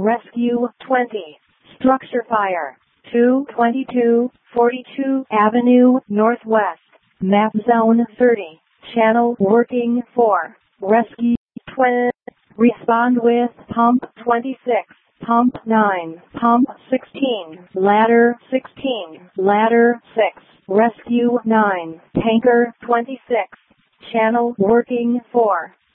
Rescue 20. Structure fire. 22242 Avenue Northwest. Map Zone 30. Channel working 4. Rescue 20. Respond with Pump 26. Pump 9. Pump 16. Ladder 16. Ladder 6. Rescue 9. Tanker 26. Channel working 4.